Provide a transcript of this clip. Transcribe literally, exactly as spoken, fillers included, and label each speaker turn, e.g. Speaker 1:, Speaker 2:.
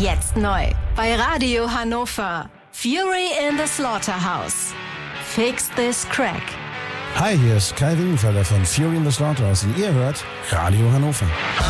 Speaker 1: Jetzt neu bei Radio Hannover. Fury in the Slaughterhouse. Fix this crack.
Speaker 2: Hi, hier ist Kai Wingenfelder von Fury in the Slaughterhouse und ihr hört Radio Hannover.